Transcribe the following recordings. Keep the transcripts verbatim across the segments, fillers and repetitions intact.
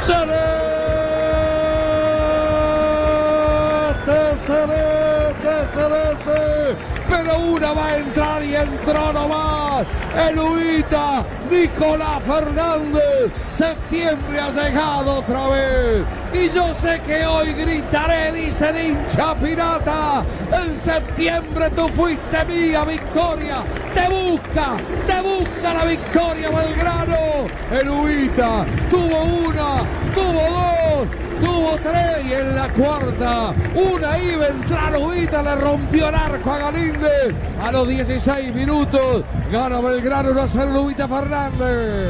Cerete, Cerete, pero una va a entrar y entró nomás el Huita Nicolás Fernández. Septiembre ha llegado otra vez y yo sé que hoy gritaré, dice el hincha pirata. En septiembre tú fuiste mía, Victoria. Te busca, te busca la victoria Belgrano. El Huita tuvo una, tuvo dos, tuvo tres y en la cuarta una iba a entrar Huita, le rompió el arco a Galíndez. A los dieciséis minutos gana Belgrano uno a cero Huita Fernández.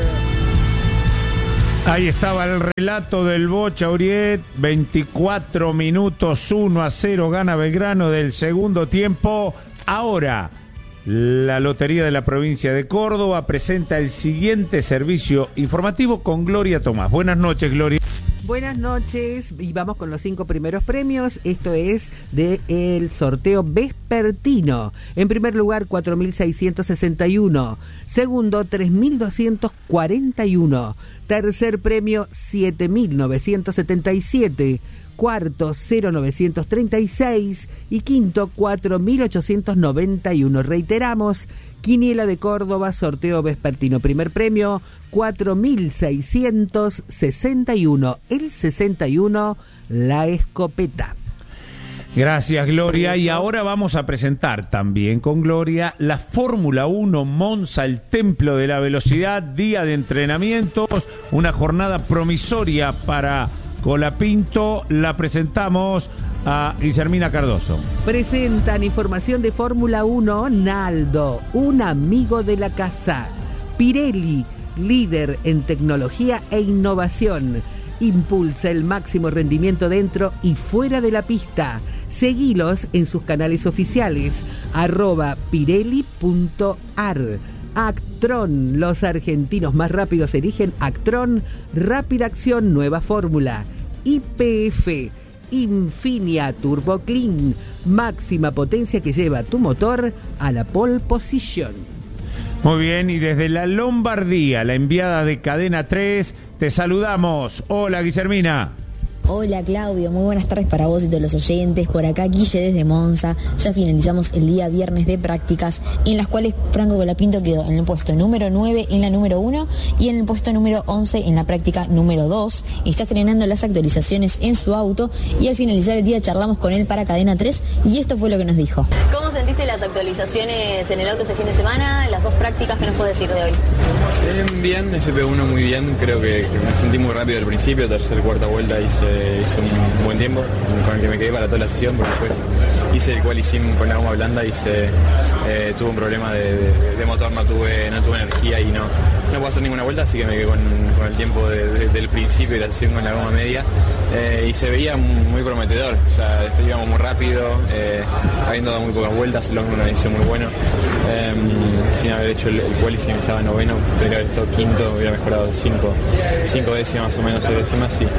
Ahí estaba el relato del Bocha Uriet, veinticuatro minutos, uno a cero gana Belgrano del segundo tiempo. Ahora, la Lotería de la Provincia de Córdoba presenta el siguiente servicio informativo con Gloria Tomás. Buenas noches, Gloria. Buenas noches, y vamos con los cinco primeros premios. Esto es del sorteo vespertino. En primer lugar, cuatro mil seiscientos sesenta y uno. Segundo, tres mil doscientos cuarenta y uno. Tercer premio, siete mil novecientos setenta y siete. Cuarto, cero mil novecientos treinta y seis. Y quinto, cuatro mil ochocientos noventa y uno. Reiteramos, Quiniela de Córdoba, sorteo vespertino. Primer premio, cuatro mil seiscientos sesenta y uno. El sesenta y uno, la escopeta. Gracias, Gloria. Y ahora vamos a presentar también con Gloria la Fórmula uno Monza, el templo de la velocidad, día de entrenamientos, una jornada promisoria para Colapinto. La presentamos a Guillermina Cardoso. Presentan información de Fórmula uno Naldo, un amigo de la casa. Pirelli, líder en tecnología e innovación. Impulsa el máximo rendimiento dentro y fuera de la pista. Seguilos en sus canales oficiales, arroba pirelli punto ar. Actron, los argentinos más rápidos eligen Actron, rápida acción, nueva fórmula. Y P F, Infinia Turbo Clean, máxima potencia que lleva tu motor a la pole position. Muy bien, y desde la Lombardía, la enviada de Cadena tres, te saludamos. Hola, Guillermina. Hola Claudio, muy buenas tardes para vos y todos los oyentes. Por acá Guille desde Monza. Ya finalizamos el día viernes de prácticas, en las cuales Franco Colapinto quedó en el puesto número nueve en la número uno y en el puesto número once en la práctica número dos. Está estrenando las actualizaciones en su auto y al finalizar el día charlamos con él para Cadena tres y esto fue lo que nos dijo. ¿Cómo sentiste las actualizaciones en el auto este fin de semana? Las dos prácticas, ¿qué nos puedes decir de hoy? Bien, bien, F P uno muy bien. Creo que, que me sentí muy rápido al principio. Tercera, cuarta vuelta hice hice un buen tiempo con el que me quedé para toda la sesión, porque después hice el cual hicimos con la goma blanda y se, eh, tuve un problema de, de, de motor, no tuve, no tuve energía y no, no puedo hacer ninguna vuelta, así que me quedé con, con el tiempo de, de, del principio de la sesión con la goma media eh, y se veía muy prometedor. O sea, después íbamos muy rápido, eh, habiendo dado muy pocas vueltas, el long una decisión muy bueno, eh, sin haber hecho el, el qualifying estaba noveno, podría haber estado quinto, hubiera mejorado cinco, cinco décimas más o menos, seis décimas, sí.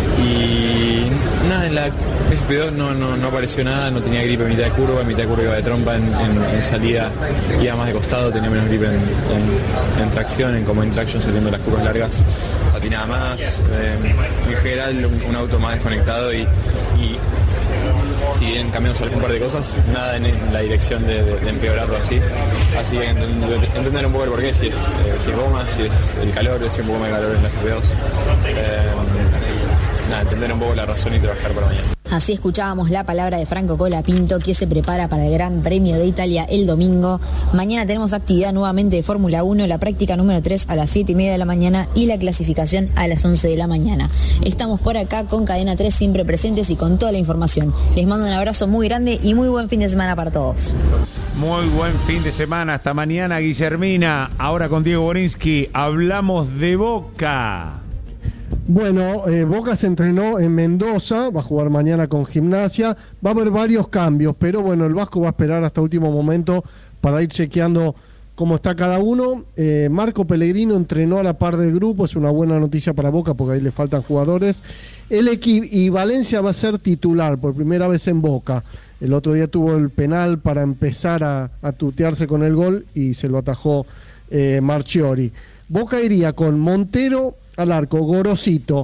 Y nada, en la F P dos no, no, no apareció nada, no tenía gripe en mitad de curva, en mitad de curva iba de trompa, en, en, en salida iba más de costado, tenía menos gripe en, en, en tracción, en como en traction saliendo las curvas largas, patinaba más, eh, en general un, un auto más desconectado y, y si bien cambiamos un par de cosas, nada en, en la dirección de, de, de empeorarlo así, así que entender, entender un poco el porqué, si es, eh, si es goma, si es el calor, si es un poco más de calor en la F P dos, eh, nada, entender un poco la razón y trabajar para mañana. Así escuchábamos la palabra de Franco Colapinto, que se prepara para el Gran Premio de Italia el domingo. Mañana tenemos actividad nuevamente de Fórmula uno, la práctica número tres a las siete y media de la mañana y la clasificación a las once de la mañana. Estamos por acá con Cadena tres siempre presentes y con toda la información. Les mando un abrazo muy grande y muy buen fin de semana para todos. Muy buen fin de semana, hasta mañana, Guillermina. Ahora con Diego Borinsky hablamos de Boca. Bueno, eh, Boca se entrenó en Mendoza, va a jugar mañana con Gimnasia, va a haber varios cambios, pero bueno, el Vasco va a esperar hasta último momento para ir chequeando cómo está cada uno. eh, Marco Pellegrino entrenó a la par del grupo, es una buena noticia para Boca porque ahí le faltan jugadores. El equipo y Valencia va a ser titular por primera vez en Boca. El otro día tuvo el penal para empezar a, a tutearse con el gol y se lo atajó eh, Marchiori. Boca iría con Montero al arco, Gorosito,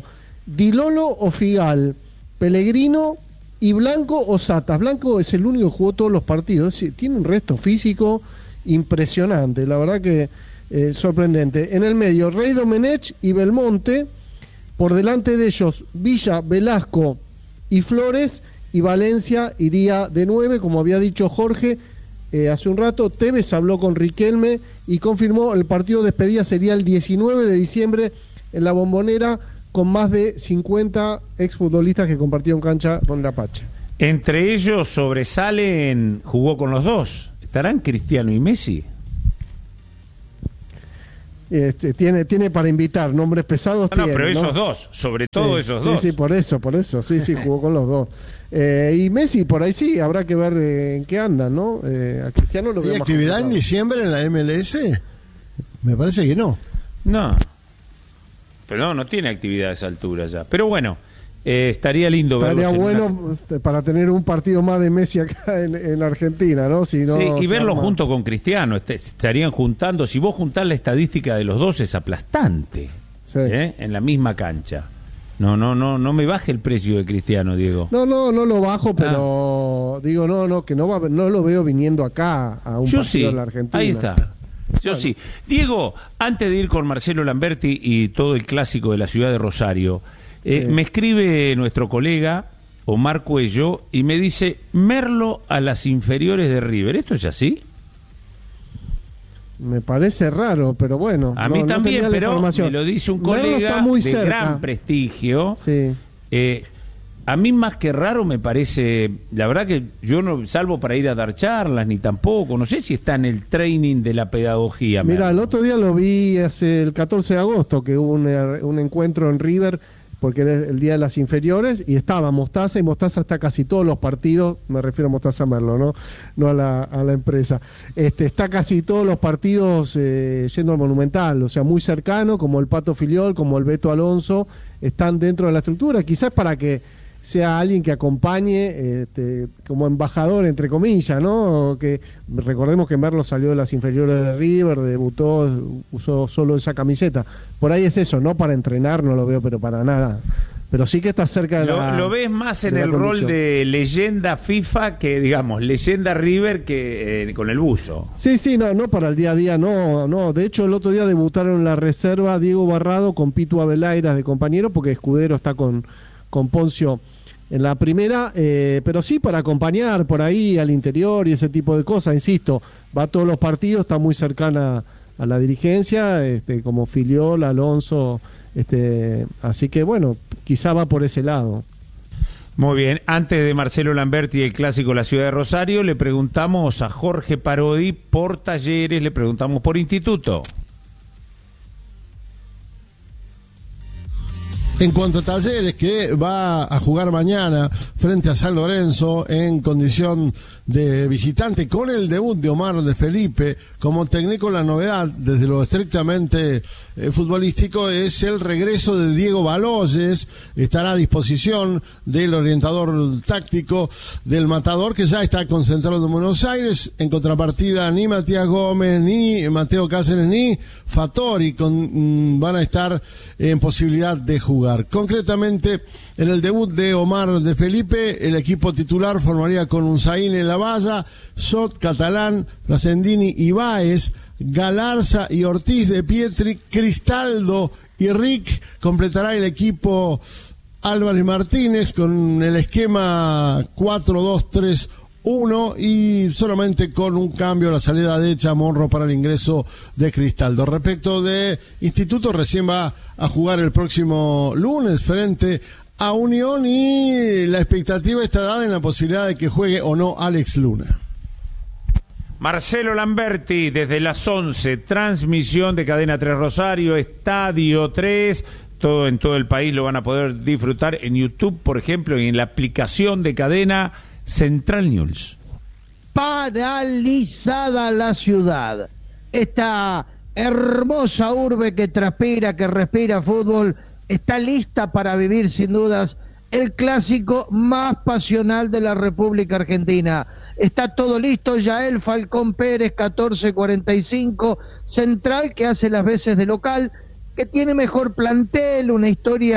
Dilolo o Figal, Pellegrino y Blanco o Satas. Blanco es el único que jugó todos los partidos, tiene un resto físico impresionante, la verdad que eh, sorprendente. En el medio, Rey Domenech y Belmonte, por delante de ellos Villa, Velasco y Flores, y Valencia iría de nueve, como había dicho Jorge eh, hace un rato. Tevez habló con Riquelme y confirmó el partido de despedida sería el diecinueve de diciembre en la Bombonera, con más de cincuenta exfutbolistas que compartieron cancha con la Pacha. Entre ellos sobresalen, jugó con los dos. ¿Estarán Cristiano y Messi? Este, tiene, tiene para invitar, nombres pesados. No, no tiene, pero esos ¿no? dos, sobre todo sí, esos sí, dos. Sí, por eso, por eso, sí, sí, jugó con los dos. Eh, y Messi, por ahí sí, habrá que ver eh, en qué andan, ¿no? Eh, a Cristiano lo veo ¿Hay más actividad complicado. en diciembre en la M L S? Me parece que no. No. Pero no, no tiene actividad a esa altura ya. Pero bueno, eh, estaría lindo verlo. Estaría bueno una... para tener un partido más de Messi acá en, en Argentina, ¿no? Si no sí, y verlo arma... junto con Cristiano. Este, estarían juntando. Si vos juntás la estadística de los dos, es aplastante. Sí. ¿Eh? En la misma cancha. No, no, no, no me baje el precio de Cristiano, Diego. No, no, no lo bajo, pero ah. digo, no, no, que no va, no lo veo viniendo acá a un Yo partido sí. en la Argentina. Ahí está. Yo bueno. sí. Diego, antes de ir con Marcelo Lamberti y todo el clásico de la ciudad de Rosario, eh, sí. me escribe nuestro colega Omar Cuello y me dice, Merlo a las inferiores de River. ¿Esto es así? Me parece raro, pero bueno. A no, mí no también, pero me lo dice un colega de cerca. gran prestigio. Sí. Eh, a mí más que raro me parece, la verdad que yo no, salvo para ir a dar charlas, ni tampoco, no sé si está en el training de la pedagogía. Mira, el otro día lo vi hace el catorce de agosto, que hubo un, un encuentro en River, porque era el día de las inferiores, y estaba Mostaza, y Mostaza está casi todos los partidos, me refiero a Mostaza Merlo, no, no a la, a la empresa, este, está casi todos los partidos eh, yendo al Monumental, o sea, muy cercano, como el Pato Filiol, como el Beto Alonso, están dentro de la estructura, quizás para que sea alguien que acompañe este, como embajador, entre comillas, ¿no? Que recordemos que Merlo salió de las inferiores de River, debutó, usó solo esa camiseta. Por ahí es eso, no para entrenar, no lo veo, pero para nada. Pero sí que está cerca de lo, la... Lo ves más en el rol de leyenda FIFA que, digamos, leyenda River que eh, con el buzo. Sí, sí, no, no para el día a día, no, no. De hecho, el otro día debutaron en la reserva Diego Barrado con Pitu Abelairas de compañero, porque Escudero está con, con Poncio en la primera, eh, pero sí para acompañar por ahí al interior y ese tipo de cosas, insisto, va a todos los partidos, está muy cercana a la dirigencia, este, como Filiol, Alonso, este, así que bueno, quizá va por ese lado. Muy bien, antes de Marcelo Lamberti y el clásico La Ciudad de Rosario, le preguntamos a Jorge Parodi por Talleres, le preguntamos por Instituto. En cuanto a Talleres, que va a jugar mañana frente a San Lorenzo en condición de visitante, con el debut de Omar de Felipe como técnico, la novedad desde lo estrictamente eh, futbolístico es el regreso de Diego Baloyes. Estará a disposición del orientador táctico del Matador, que ya está concentrado en Buenos Aires. En contrapartida, ni Matías Gómez, ni Mateo Cáceres, ni Fattori con, mm, van a estar en posibilidad de jugar. Concretamente, en el debut de Omar de Felipe, el equipo titular formaría con Unzaín en la valla, Sot, Catalán, Trascendini y Báez, Galarza y Ortiz de Pietri, Cristaldo y Rick. Completará el equipo Álvarez Martínez con el esquema cuatro dos tres uno y solamente con un cambio la salida de Chamorro para el ingreso de Cristaldo. Respecto de Instituto, recién va a jugar el próximo lunes frente a Unión y la expectativa está dada en la posibilidad de que juegue o no Alex Luna. Marcelo Lamberti, desde las once, transmisión de Cadena tres Rosario, Estadio tres, todo en todo el país lo van a poder disfrutar en YouTube, por ejemplo, y en la aplicación de Cadena Central News. Paralizada la ciudad. Esta hermosa urbe que transpira, que respira fútbol, está lista para vivir sin dudas el clásico más pasional de la República Argentina. Está todo listo, Yael Falcón Pérez, catorce cuarenta y cinco, Central, que hace las veces de local, que tiene mejor plantel, una historia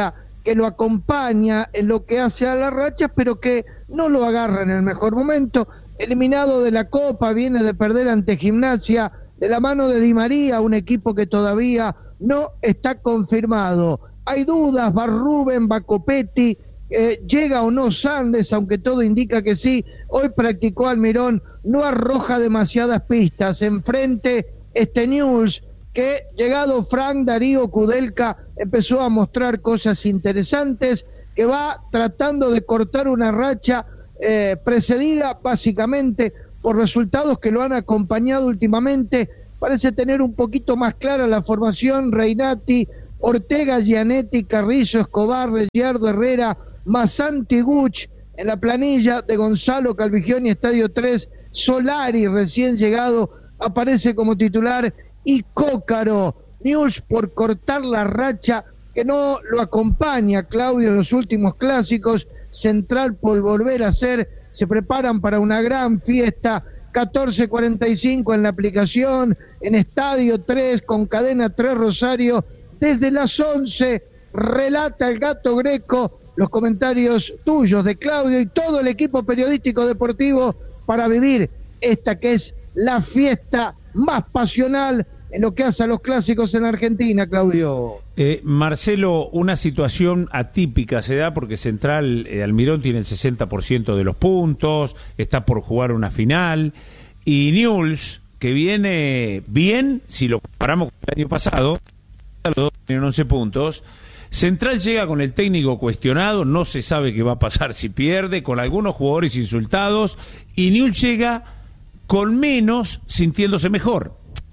que lo acompaña en lo que hace a la racha, pero que no lo agarra en el mejor momento. Eliminado de la Copa, viene de perder ante Gimnasia, de la mano de Di María, un equipo que todavía no está confirmado. Hay dudas, va Rubén, va Copetti, eh, llega o no Sandes, aunque todo indica que sí. Hoy practicó Almirón, no arroja demasiadas pistas. Enfrente este Newell's, que llegado Frank Darío Kudelka empezó a mostrar cosas interesantes, que va tratando de cortar una racha eh, precedida básicamente por resultados que lo han acompañado últimamente. Parece tener un poquito más clara la formación: Reinati, Ortega, Gianetti, Carrizo, Escobar, Regiardo, Herrera, Masanti, Guch. En la planilla de Gonzalo Calvigioni, Estadio tres, Solari, recién llegado, aparece como titular, y Cócaro. Newell's por cortar la racha que no lo acompaña, Claudio, en los últimos clásicos. Central por volver a ser, se preparan para una gran fiesta. catorce cuarenta y cinco en la aplicación, en Estadio tres, con Cadena tres Rosario, desde las once, relata el Gato Greco, los comentarios tuyos de Claudio y todo el equipo periodístico deportivo para vivir esta que es la fiesta más pasional en lo que hace a los clásicos en Argentina, Claudio. Eh, Marcelo, una situación atípica se da porque Central, eh, Almirón tiene el sesenta por ciento de los puntos, está por jugar una final, y Newell's, que viene bien, si lo comparamos con el año pasado, los dos tienen once puntos. Central llega con el técnico cuestionado, no se sabe qué va a pasar si pierde, con algunos jugadores insultados, y Newell's llega con menos, sintiéndose mejor.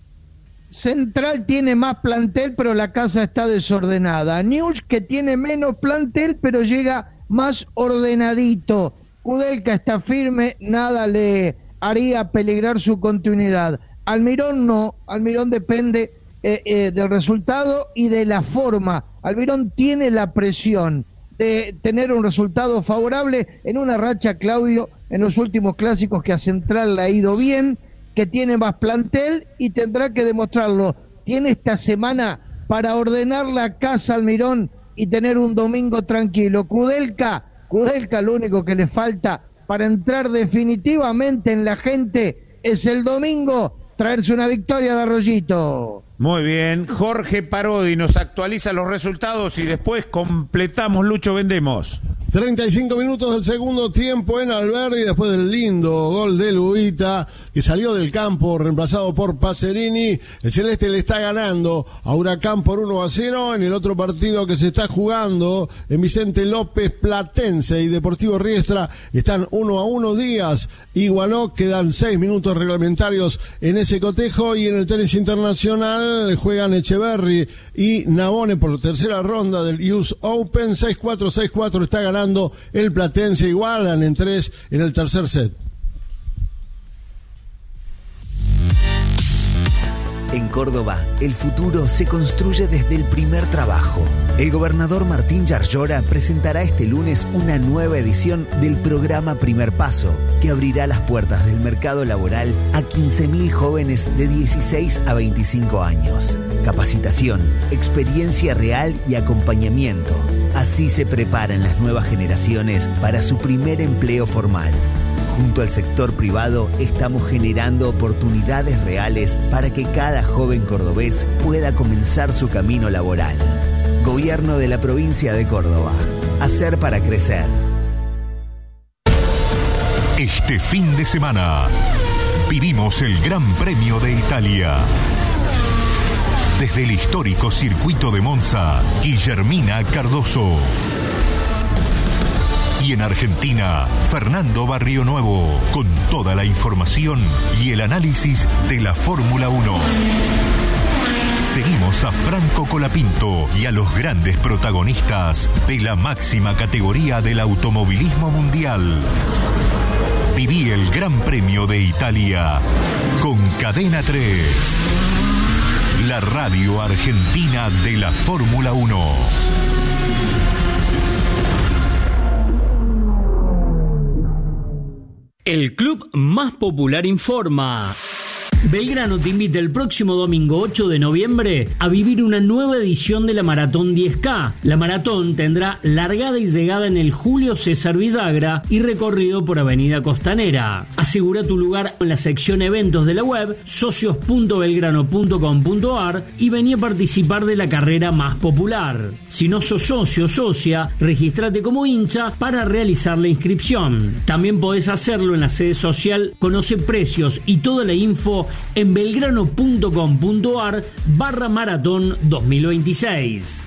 Central tiene más plantel, pero la casa está desordenada. Newell's, que tiene menos plantel, pero llega más ordenadito. Kudelka está firme, nada le haría peligrar su continuidad. Almirón no, Almirón depende eh, eh, del resultado y de la forma. Almirón tiene la presión de tener un resultado favorable en una racha, Claudio, en los últimos clásicos que a Central le ha ido bien, que tiene más plantel y tendrá que demostrarlo. Tiene esta semana para ordenar la casa Almirón y tener un domingo tranquilo. Kudelka, Kudelka lo único que le falta para entrar definitivamente en la gente es el domingo traerse una victoria de Arroyito. Muy bien, Jorge Parodi nos actualiza los resultados y después completamos Lucho Vendemos. treinta y cinco minutos del segundo tiempo en Alberdi, después del lindo gol de Luita, que salió del campo, reemplazado por Pacerini. El Celeste le está ganando a Huracán por uno a cero. En el otro partido que se está jugando en Vicente López, Platense y Deportivo Riestra están uno a uno. Díaz igualó, quedan seis minutos reglamentarios en ese cotejo. Y en el tenis internacional juegan Echeverry y Navone por tercera ronda del U S Open. seis cuatro, seis cuatro está ganando el Platense, igualan en tres en el tercer set. En Córdoba, el futuro se construye desde el primer trabajo. El gobernador Martín Yarlora presentará este lunes una nueva edición del programa Primer Paso, que abrirá las puertas del mercado laboral a quince mil jóvenes de dieciséis a veinticinco años. Capacitación, experiencia real y acompañamiento. Así se preparan las nuevas generaciones para su primer empleo formal. Junto al sector privado estamos generando oportunidades reales para que cada joven cordobés pueda comenzar su camino laboral. Gobierno de la provincia de Córdoba. Hacer para crecer. Este fin de semana vivimos el Gran Premio de Italia. Desde el histórico circuito de Monza, Guillermina Cardoso. Y en Argentina, Fernando Barrionuevo, con toda la información y el análisis de la Fórmula uno. Seguimos a Franco Colapinto y a los grandes protagonistas de la máxima categoría del automovilismo mundial. Viví el Gran Premio de Italia con Cadena tres, la radio argentina de la Fórmula uno. El club más popular informa. Belgrano te invita el próximo domingo ocho de noviembre a vivir una nueva edición de la Maratón diez K. La maratón tendrá largada y llegada en el Julio César Villagra y recorrido por Avenida Costanera. Asegura tu lugar en la sección eventos de la web socios punto belgrano punto com punto ar y vení a participar de la carrera más popular. Si no sos socio o socia, regístrate como hincha para realizar la inscripción. También podés hacerlo en la sede social. Conoce precios y toda la info en belgrano punto com punto ar barra maratón dos mil veintiséis.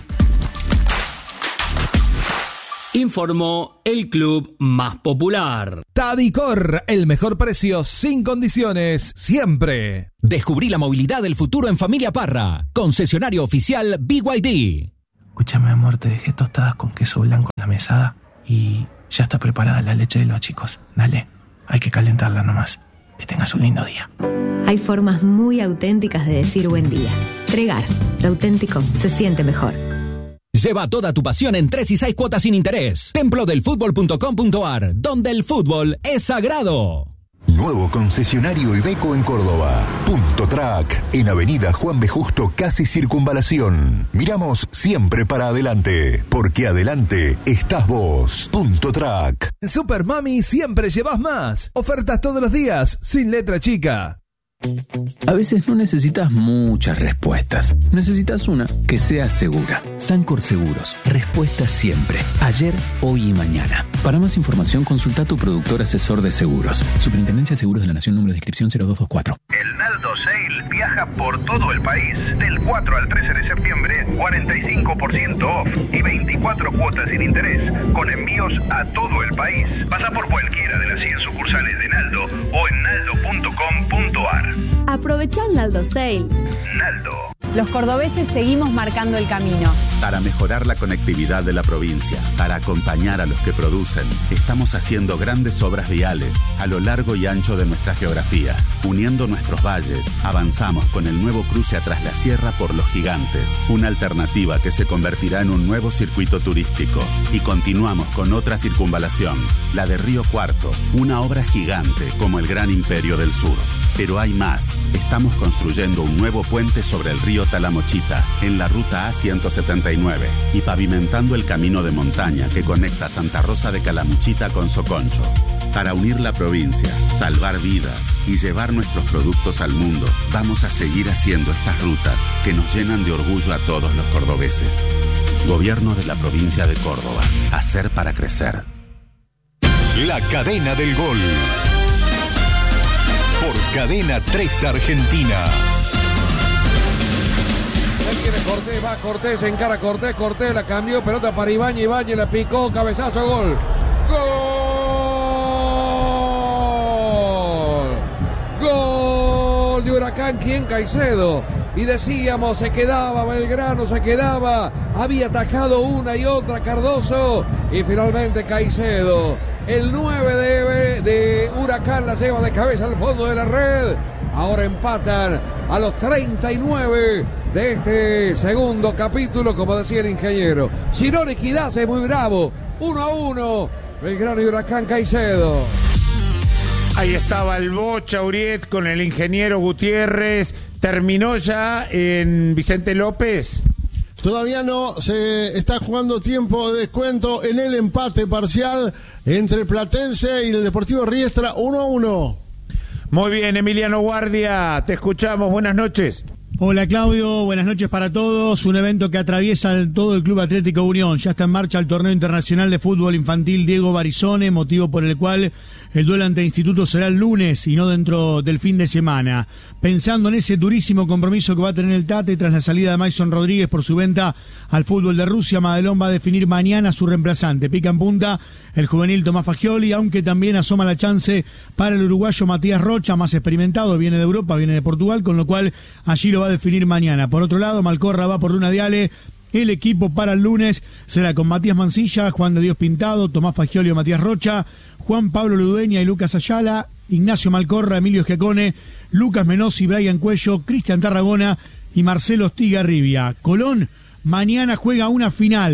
Informó el club más popular. Tadicor, el mejor precio sin condiciones, siempre. Descubrí la movilidad del futuro en Familia Parra, concesionario oficial B Y D. Escúchame, amor, te dejé tostadas con queso blanco en la mesada y ya está preparada la leche de los chicos. Dale, hay que calentarla nomás. Que tengas un lindo día. Hay formas muy auténticas de decir buen día. Tregar, lo auténtico se siente mejor. Lleva toda tu pasión en tres y seis cuotas sin interés. templo del fútbol punto com punto ar, donde el fútbol es sagrado. Nuevo concesionario Iveco en Córdoba. Punto Track, en Avenida Juan B. Justo, casi Circunvalación. Miramos siempre para adelante, porque adelante estás vos. Punto Track. En Super Mami siempre llevas más. Ofertas todos los días, sin letra chica. A veces no necesitas muchas respuestas. Necesitas una que sea segura. Sancor Seguros. Respuesta siempre. Ayer, hoy y mañana. Para más información, consulta a tu productor asesor de seguros. Superintendencia de Seguros de la Nación, número de inscripción cero dos dos cuatro. El Naldo Sale viaja por todo el país. Del cuatro al trece de septiembre, cuarenta y cinco por ciento off y veinticuatro cuotas sin interés, con envíos a todo el país. Pasa por cualquiera de las cien sucursales de Naldo o en naldo punto com punto ar. Aprovecha el Naldo Sale. Naldo. Los cordobeses seguimos marcando el camino. Para mejorar la conectividad de la provincia, para acompañar a los que producen, estamos haciendo grandes obras viales a lo largo y ancho de nuestra geografía. Uniendo nuestros valles, avanzamos con el nuevo cruce a Tras la Sierra por Los Gigantes, una alternativa que se convertirá en un nuevo circuito turístico. Y continuamos con otra circunvalación, la de Río Cuarto, una obra gigante como el Gran Imperio del Sur. Pero hay más. Estamos construyendo un nuevo puente sobre el río Talamochita, en la ruta A ciento setenta y nueve, y pavimentando el camino de montaña que conecta Santa Rosa de Calamuchita con Soconcho. Para unir la provincia, salvar vidas y llevar nuestros productos al mundo, vamos a seguir haciendo estas rutas que nos llenan de orgullo a todos los cordobeses. Gobierno de la provincia de Córdoba. Hacer para crecer. La cadena del gol. Por Cadena tres Argentina. Él quiere Cortés, va Cortés, encara Cortés, Cortés la cambió, pelota para Ibañez, Ibañez la picó, cabezazo, gol. ¡Gol! ¡Gol de Huracán! ¿Quién? Caicedo. Y decíamos, se quedaba Belgrano, se quedaba, había atajado una y otra Cardoso, y finalmente Caicedo, el nueve de, de Huracán, la lleva de cabeza al fondo de la red. Ahora empatan a los treinta y nueve de este segundo capítulo, como decía el ingeniero. Sinón Equidad es muy bravo, uno a uno, Belgrano y Huracán. Caicedo. Ahí estaba el Bocha Uriet con el ingeniero Gutiérrez. ¿Terminó ya en Vicente López? Todavía no, se está jugando tiempo de descuento en el empate parcial entre Platense y el Deportivo Riestra, uno a uno. Muy bien, Emiliano Guardia, te escuchamos, buenas noches. Hola Claudio, buenas noches para todos. Un evento que atraviesa el, todo el Club Atlético Unión. Ya está en marcha el torneo internacional de fútbol infantil Diego Barizone, motivo por el cual el duelo ante Instituto será el lunes y no dentro del fin de semana. Pensando en ese durísimo compromiso que va a tener el Tate tras la salida de Mason Rodríguez por su venta al fútbol de Rusia, Madelón va a definir mañana su reemplazante. Pica en punta el juvenil Tomás Fagioli, aunque también asoma la chance para el uruguayo Matías Rocha, más experimentado, viene de Europa, viene de Portugal, con lo cual allí lo va a definir mañana. Por otro lado, Malcorra va por Luna Diale. El equipo para el lunes será con Matías Mancilla, Juan de Dios Pintado, Tomás Fagioli o Matías Rocha, Juan Pablo Ludueña y Lucas Ayala, Ignacio Malcorra, Emilio Giacone, Lucas Menossi, Brian Cuello, Cristian Tarragona y Marcelo Stigarribia. Colón mañana juega una final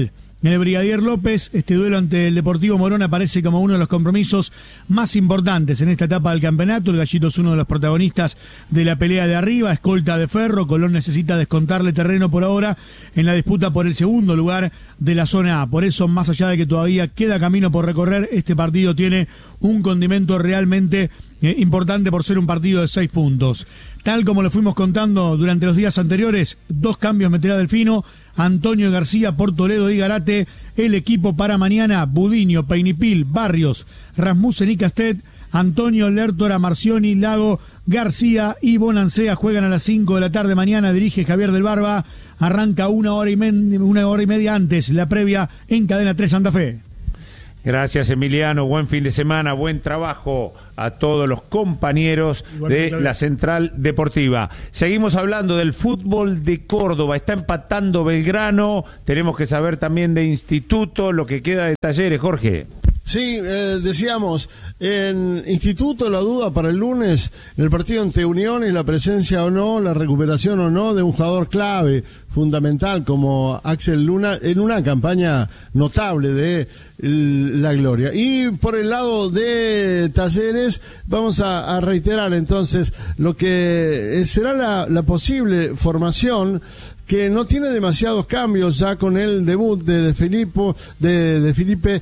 el Brigadier López. Este duelo ante el Deportivo Morón aparece como uno de los compromisos más importantes en esta etapa del campeonato. El Gallito es uno de los protagonistas de la pelea de arriba, escolta de Ferro. Colón necesita descontarle terreno por ahora en la disputa por el segundo lugar de la zona A. Por eso, más allá de que todavía queda camino por recorrer, este partido tiene un condimento realmente eh, importante por ser un partido de seis puntos. Tal como lo fuimos contando durante los días anteriores, dos cambios meterá Delfino. Antonio García por Toledo y Garate. El equipo para mañana: Budiño, Peinipil, Barrios, Rasmussen y Castet, Antonio, Lertora, Marcioni, Lago, García y Bonancea. Juegan a las cinco de la tarde mañana. Dirige Javier del Barba. Arranca una hora y, me- una hora y media antes la previa en Cadena tres Santa Fe. Gracias, Emiliano. Buen fin de semana, buen trabajo a todos los compañeros de la Central Deportiva. Seguimos hablando del fútbol de Córdoba. Está empatando Belgrano. Tenemos que saber también de Instituto, lo que queda de Talleres, Jorge. Sí, eh, decíamos, en Instituto la duda para el lunes, el partido ante Unión y la presencia o no, la recuperación o no de un jugador clave, fundamental como Axel Luna, en una campaña notable de la Gloria. Y por el lado de Talleres, vamos a, a reiterar entonces lo que será la, la posible formación, que no tiene demasiados cambios ya con el debut de, de Filippo, de, de Felipe,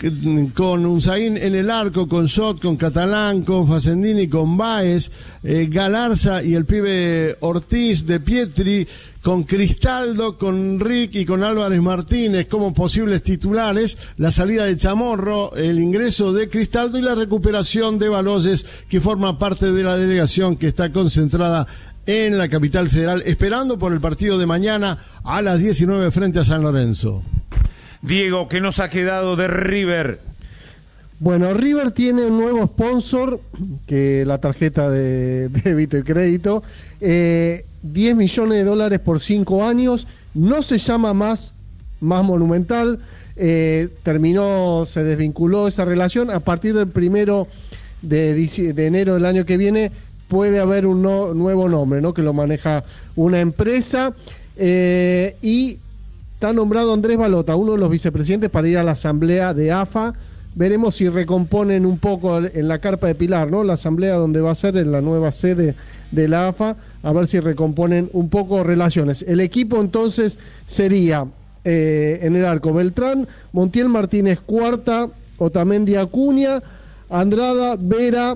con Unzaín en el arco, con Shot, con Catalán, con Facendini, con Báez, eh, Galarza y el pibe Ortiz, de Pietri, con Cristaldo, con Rick y con Álvarez Martínez como posibles titulares, la salida de Chamorro, el ingreso de Cristaldo y la recuperación de Baloyes, que forma parte de la delegación que está concentrada en la capital federal, esperando por el partido de mañana a las diecinueve frente a San Lorenzo. Diego, ¿qué nos ha quedado de River? Bueno, River tiene un nuevo sponsor, que la tarjeta de débito y crédito, eh, diez millones de dólares por cinco años, no se llama más, más Monumental, eh, terminó, se desvinculó esa relación. A partir del primero de, de enero del año que viene puede haber un no, nuevo nombre, ¿no?, que lo maneja una empresa, eh, y está nombrado Andrés Balota, uno de los vicepresidentes, para ir a la asamblea de A F A. Veremos si recomponen un poco en la carpa de Pilar, ¿no?, la asamblea donde va a ser en la nueva sede de la A F A, a ver si recomponen un poco relaciones. El equipo entonces sería eh, en el arco Beltrán, Montiel, Martínez, Cuarta, Otamendi, Acuña, Andrada, Vera,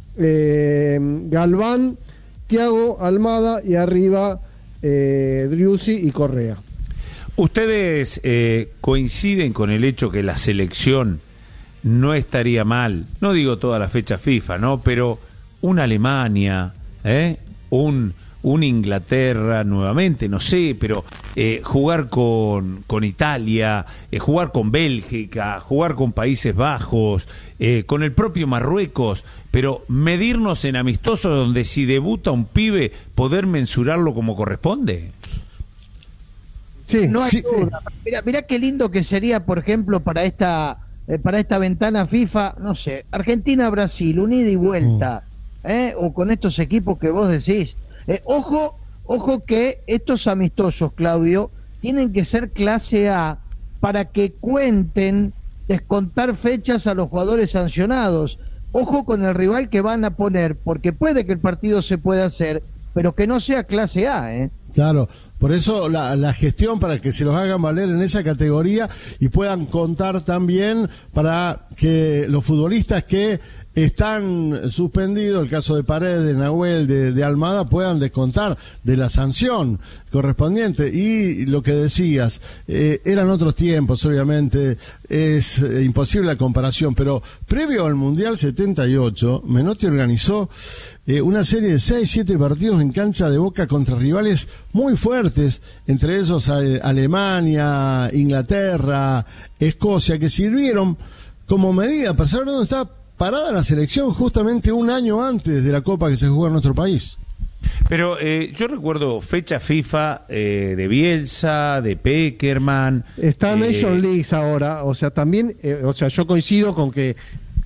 eh, Galván, Thiago, Almada, y arriba eh, Driussi y Correa. ¿Ustedes eh, coinciden con el hecho que la selección no estaría mal? No digo toda la fecha FIFA, ¿no? Pero una Alemania, ¿eh? un, un Inglaterra nuevamente, no sé, pero eh, jugar con, con Italia, eh, jugar con Bélgica, jugar con Países Bajos, eh, con el propio Marruecos, pero medirnos en amistosos donde si debuta un pibe, poder mensurarlo como corresponde. Sí, no hay sí, duda. Mira, mira qué lindo que sería, por ejemplo, para esta eh, para esta ventana FIFA, no sé, Argentina-Brasil, un ida y vuelta, ¿eh? O con estos equipos que vos decís. Eh, ojo, ojo que estos amistosos, Claudio, tienen que ser clase A para que cuenten descontar fechas a los jugadores sancionados. Ojo con el rival que van a poner, porque puede que el partido se pueda hacer, pero que no sea clase A, ¿eh? Claro, por eso la, la gestión para que se los hagan valer en esa categoría y puedan contar también para que los futbolistas que están suspendidos, el caso de Paredes, de Nahuel, de, de Almada, puedan descontar de la sanción correspondiente. Y lo que decías, eh, eran otros tiempos, obviamente, es eh, imposible la comparación, pero previo al Mundial setenta y ocho, Menotti organizó eh, una serie de seis, siete partidos en cancha de Boca contra rivales muy fuertes, entre ellos eh, Alemania, Inglaterra, Escocia, que sirvieron como medida para saber dónde está parada la selección justamente un año antes de la Copa que se juega en nuestro país. Pero eh, yo recuerdo fecha FIFA eh, de Bielsa, de Peckerman. Está eh, Nation Leagues ahora, o sea, también, eh, o sea, yo coincido con que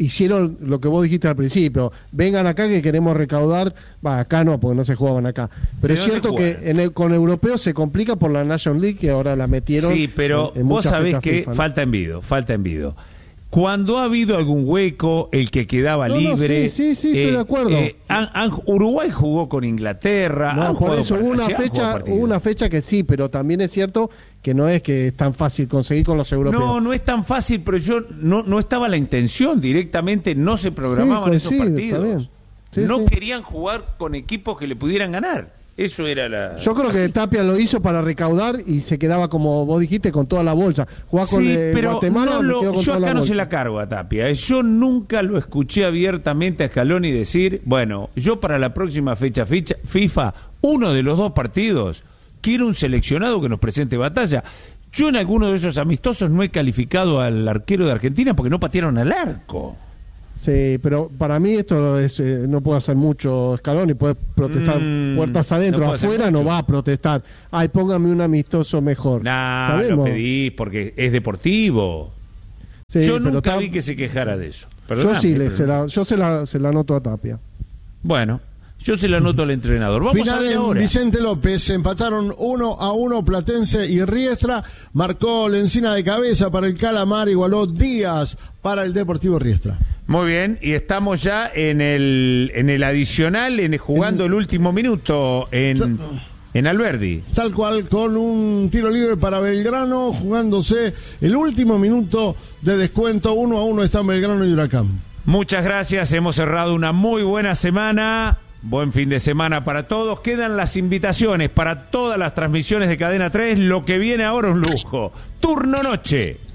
hicieron lo que vos dijiste al principio, vengan acá que queremos recaudar, va, acá no, porque no se jugaban acá, pero sí, es cierto que en el, con europeos se complica por la National League, que ahora la metieron. Sí, pero en, en vos sabés que FIFA, ¿no? falta envido, falta envido. Cuando ha habido algún hueco, el que quedaba no, libre. No, sí, sí, sí, eh, estoy de acuerdo. Eh, han, han, Uruguay jugó con Inglaterra. No, han por eso para, hubo una, sí, fecha, hubo una fecha que sí, pero también es cierto que no es que es tan fácil conseguir con los europeos. No, no es tan fácil, pero yo no, no estaba la intención. Directamente no se programaban sí, esos sí, partidos. Sí, no sí. querían jugar con equipos que le pudieran ganar. Eso era la... Yo creo que Tapia lo hizo para recaudar y se quedaba, como vos dijiste, con toda la bolsa. Jugaba con sí, eh, pero Guatemala, no me lo, quedo con yo toda acá la no bolsa. se la cargo a Tapia. ¿eh? Yo nunca lo escuché abiertamente a Scaloni decir, bueno, yo para la próxima fecha, fecha FIFA, uno de los dos partidos, quiero un seleccionado que nos presente batalla. Yo en alguno de esos amistosos no he calificado al arquero de Argentina porque no patearon al arco. Sí, pero para mí esto es, eh, no puede hacer mucho Scaloni, puede protestar Mm, puertas adentro, no puede afuera hacer no mucho. va a protestar. Ay, póngame un amistoso mejor. Nah, ¿Sabemos? lo pedís porque es deportivo. Sí, yo pero nunca ta- vi que se quejara de eso. Yo Perdóname, sí, le, pero se no. la, yo se la, se la anoto a Tapia. Bueno, yo se la anoto al entrenador. Vamos Final a ver en ahora. Vicente López, empataron uno a uno Platense y Riestra, marcó Lencina de cabeza para el Calamar, igualó Díaz para el Deportivo Riestra. Muy bien, y estamos ya en el en el adicional, en jugando el último minuto en, en Alberdi. Tal cual, con un tiro libre para Belgrano, jugándose el último minuto de descuento, uno a uno están Belgrano y Huracán. Muchas gracias, hemos cerrado una muy buena semana. Buen fin de semana para todos. Quedan las invitaciones para todas las transmisiones de Cadena tres. Lo que viene ahora es un lujo. Turno noche.